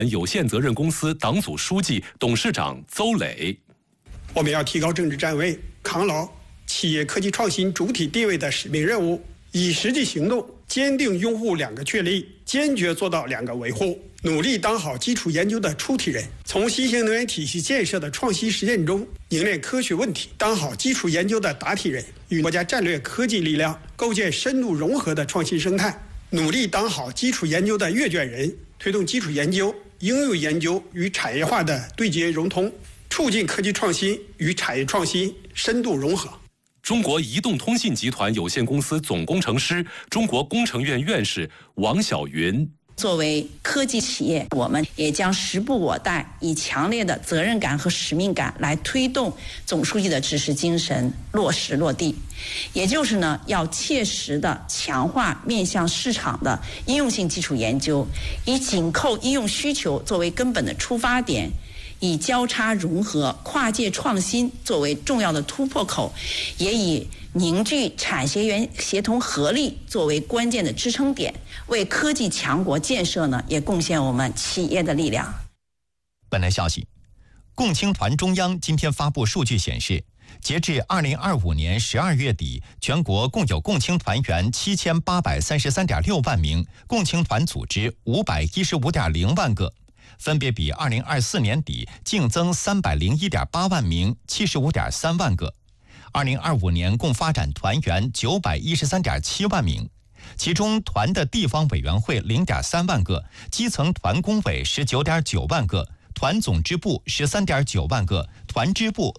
有限责任公司党组书记、董事长邹磊。 我们要提高政治站位，扛牢企业科技创新主体地位的使命任务，以实际行动坚定拥护2个确立，坚决做到2个维护，努力当好基础研究的出题人，从新型能源体系建设的创新实践中凝练科学问题，当好基础研究的答题人，与国家战略科技力量构建深度融合的创新生态，努力当好基础研究的阅卷人，推动基础研究、应用研究与产业化的对接融通，促进科技创新与产业创新深度融合。 中国移动通信集团有限公司总工程师、中国工程院院士王晓云。 作为科技企业，我们也将时不我待，以强烈的责任感和使命感来推动总书记的指示精神落实落地。也就是呢，要切实的强化面向市场的应用性基础研究，以紧扣应用需求作为根本的出发点，以交叉融合、跨界创新作为重要的突破口，也以凝聚产学研协同合力作为关键的支撑点，为科技强国建设呢也贡献我们企业的力量。 本来消息，共青团中央今天发布数据显示，截至2025年12月底，全国共有共青团员7833.6万名，共青团组织515.0万个，分别比2024年底净增301.8万名、75.3万个。2025年共发展团员913.7万名，其中团的地方委员会0.3万个，基层团工委19.9万个，团总支部13.9万个，团支部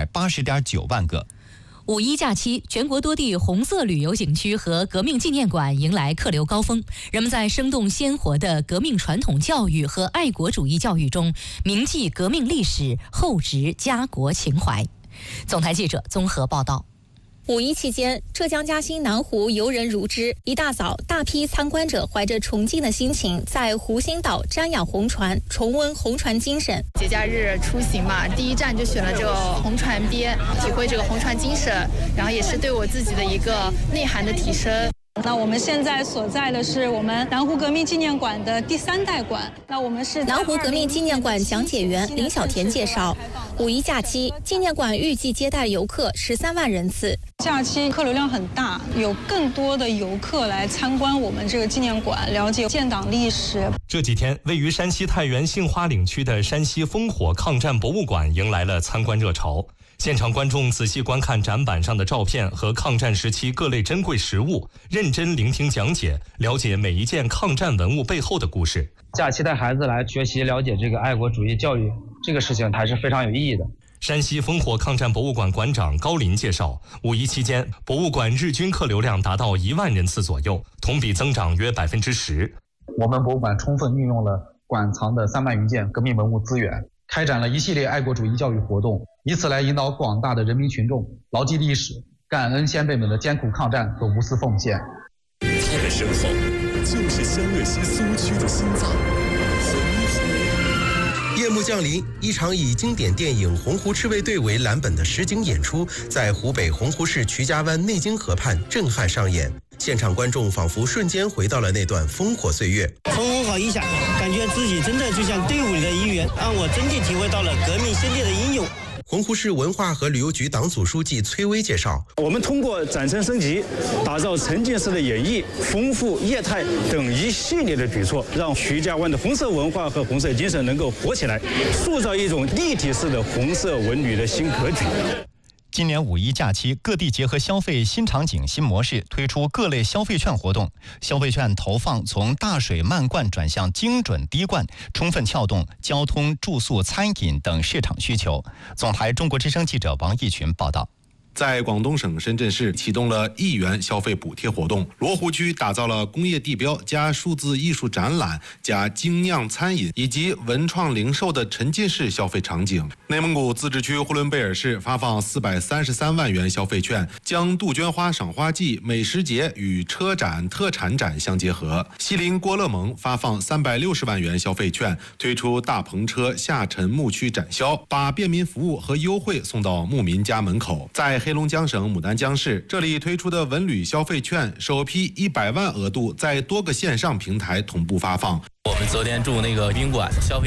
480.9万个。 五一假期，全国多地红色旅游景区和革命纪念馆迎来客流高峰，人们在生动鲜活的革命传统教育和爱国主义教育中铭记革命历史，厚植家国情怀。总台记者综合报道。 五一期间，浙江嘉兴南湖游人如织。一大早，大批参观者怀着崇敬的心情，在湖心岛瞻仰红船，重温红船精神。 节假日出行嘛，第一站就选了这个红船边，体会这个红船精神，然后也是对我自己的一个内涵的提升。 那我们现在所在的是我们南湖革命纪念馆的第3代馆。那我们是南湖革命纪念馆讲解员林小田介绍，五一假期，纪念馆预计接待游客13万人次。 假期客流量很大，有更多的游客来参观我们这个纪念馆，了解建党历史。 这几天，位于山西太原杏花岭区的山西烽火抗战博物馆迎来了参观热潮。现场观众仔细观看展板上的照片和抗战时期各类珍贵实物，认真聆听讲解，了解每一件抗战文物背后的故事。 假期带孩子来学习了解这个爱国主义教育，这个事情还是非常有意义的。 山西烽火抗战博物馆馆长高林介绍，五一期间，博物馆日均客流量达到1万人次左右，同比增长约10%。 我们博物馆充分运用了馆藏的3万余件革命文物资源，开展了一系列爱国主义教育活动，以此来引导广大的人民群众牢记历史，感恩先辈们的艰苦抗战和无私奉献。 他的身后就是湘鄂西苏区的心脏——洪湖。夜幕降临，一场以经典电影《洪湖赤卫队》为蓝本的实景演出，在湖北洪湖市渠家湾内经河畔震撼上演。现场观众仿佛瞬间回到了那段烽火岁月。 风好一下，感觉自己真的就像队伍里的一员，让我真的体会到了革命先烈的英勇。 洪湖市文化和旅游局党组书记崔威介绍， 我们通过展陈升级，打造沉浸式的演绎、丰富业态等一系列的举措，让徐家湾的红色文化和红色精神能够活起来，塑造一种立体式的红色文旅的新格局。 今年五一假期，各地结合消费新场景、新模式，推出各类消费券活动。消费券投放从大水漫灌转向精准滴灌，充分撬动交通、住宿、餐饮等市场需求。总台中国之声记者王义群报道。 在广东省深圳市启动了1元消费补贴活动，罗湖区打造了工业地标加数字艺术展览加精酿餐饮以及文创零售的沉浸式消费场景。内蒙古自治区呼伦贝尔市发放433万元消费券，将杜鹃花赏花季、美食节与车展、特产展相结合。锡林郭勒盟发放360万元消费券，推出大篷车下沉牧区展销，把便民服务和优惠送到牧民家门口。在黑龙江省牡丹江市，这里推出的文旅消费券首批100万额度在多个线上平台同步发放。 我们昨天住那个宾馆消费